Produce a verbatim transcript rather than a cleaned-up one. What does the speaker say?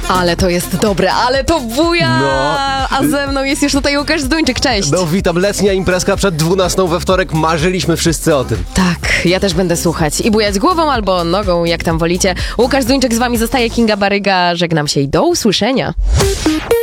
Ale to jest dobre, ale to buja! No. A ze mną jest już tutaj Łukasz Zduńczyk, cześć! No witam, letnia imprezka przed dwunastą we wtorek, marzyliśmy wszyscy o tym. Tak, ja też będę słuchać i bujać głową albo nogą, jak tam wolicie. Łukasz Zduńczyk z wami zostaje, Kinga Baryga, żegnam się i do usłyszenia.